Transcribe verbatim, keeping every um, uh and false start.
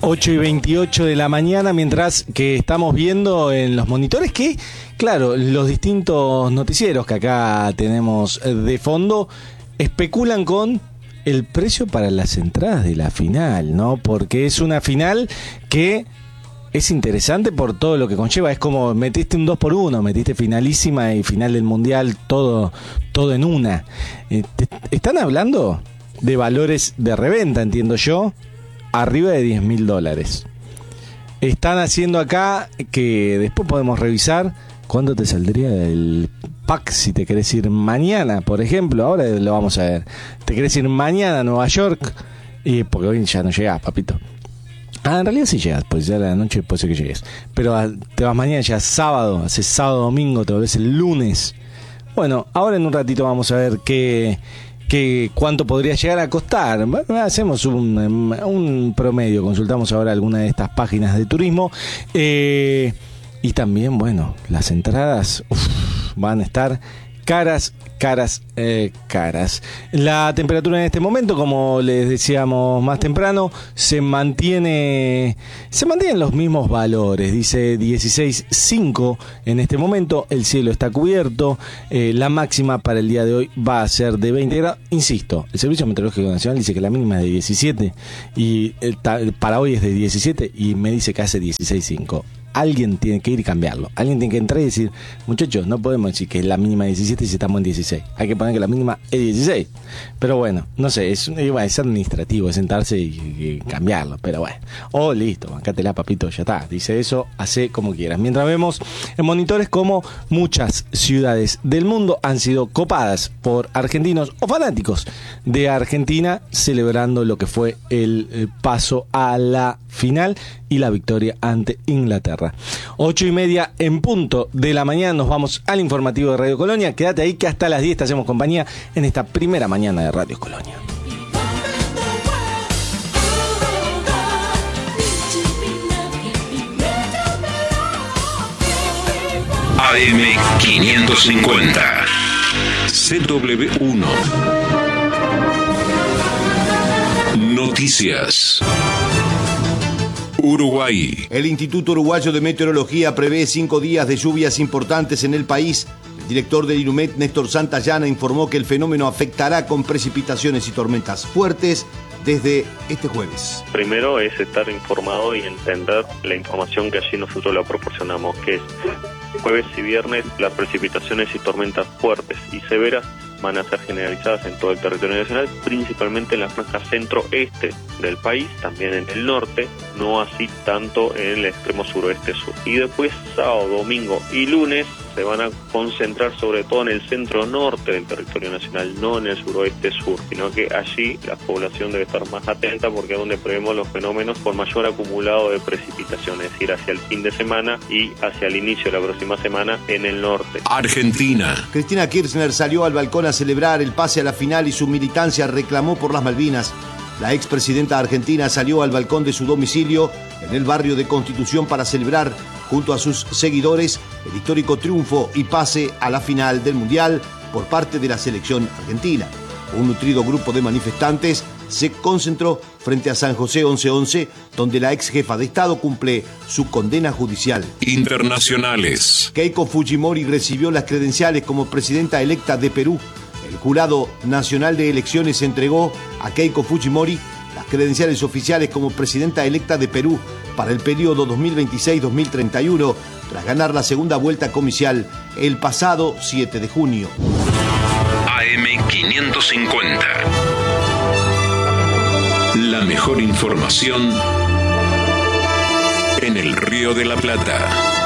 ocho y veintiocho de la mañana, mientras que estamos viendo en los monitores que, claro, los distintos noticieros que acá tenemos de fondo especulan con el precio para las entradas de la final, ¿no? Porque es una final que es interesante por todo lo que conlleva. Es como metiste un dos por uno, metiste finalísima y final del mundial, todo, todo en una. Eh, te, están hablando de valores de reventa, entiendo yo, arriba de diez mil dólares. Están haciendo acá que después podemos revisar cuánto te saldría el pack si te querés ir mañana, por ejemplo. Ahora lo vamos a ver. Te querés ir mañana a Nueva York, y porque hoy ya no llegás, papito. Ah, en realidad sí llegas, pues ya a la noche puede ser que llegues. Pero te vas mañana, ya sábado, haces sábado, domingo, te volvés el lunes. Bueno, ahora en un ratito vamos a ver qué, qué cuánto podría llegar a costar. Hacemos un, un promedio, consultamos ahora alguna de estas páginas de turismo. Eh, y también, bueno, las entradas uf, van a estar caras, caras, eh, caras. La temperatura en este momento, como les decíamos más temprano, se mantiene, se mantienen los mismos valores. Dice dieciséis punto cinco en este momento. El cielo está cubierto. Eh, la máxima para el día de hoy va a ser de veinte grados. Insisto, el Servicio Meteorológico Nacional dice que la mínima es de diecisiete y el, para hoy es de diecisiete y me dice que hace dieciséis punto cinco. Alguien tiene que ir y cambiarlo. Alguien tiene que entrar y decir, muchachos, no podemos decir que es la mínima diecisiete si estamos en dieciséis. Hay que poner que la mínima es dieciséis. Pero bueno, no sé, es, es administrativo, es sentarse y, y cambiarlo. Pero bueno, oh, listo, bancátela, papito, ya está. Dice eso, hace como quieras. Mientras vemos en monitores como muchas ciudades del mundo han sido copadas por argentinos o fanáticos de Argentina, celebrando lo que fue el, el paso a la final y la victoria ante Inglaterra. Ocho y media en punto de la mañana, nos vamos al informativo de Radio Colonia. Quédate ahí que hasta las diez te hacemos compañía en esta primera mañana de Radio Colonia. A M quinientos cincuenta C W uno Noticias. Uruguay. El Instituto Uruguayo de Meteorología prevé cinco días de lluvias importantes en el país. El director del INUMET, Néstor Santayana, informó que el fenómeno afectará con precipitaciones y tormentas fuertes desde este jueves. Primero es estar informado y entender la información que allí nosotros la proporcionamos, que es jueves y viernes las precipitaciones y tormentas fuertes y severas van a ser generalizadas en todo el territorio nacional, principalmente en la franja centro-este del país, también en el norte, no así tanto en el extremo suroeste-sur. Y después sábado, domingo y lunes se van a concentrar sobre todo en el centro-norte del territorio nacional, no en el suroeste-sur, sino que allí la población debe estar más atenta porque es donde prevemos los fenómenos con mayor acumulado de precipitación, es decir, hacia el fin de semana y hacia el inicio de la próxima semana en el norte. Argentina. Cristina Kirchner salió al balcón a celebrar el pase a la final y su militancia reclamó por las Malvinas. La expresidenta argentina salió al balcón de su domicilio en el barrio de Constitución para celebrar junto a sus seguidores el histórico triunfo y pase a la final del Mundial por parte de la selección argentina. Un nutrido grupo de manifestantes se concentró frente a San José once once, donde la ex jefa de Estado cumple su condena judicial. Internacionales. Keiko Fujimori recibió las credenciales como presidenta electa de Perú. El Jurado Nacional de Elecciones entregó a Keiko Fujimori las credenciales oficiales como presidenta electa de Perú para el periodo dos mil veintiséis a dos mil treinta y uno, tras ganar la segunda vuelta comicial el pasado siete de junio. A M quinientos cincuenta. La mejor información en el Río de la Plata.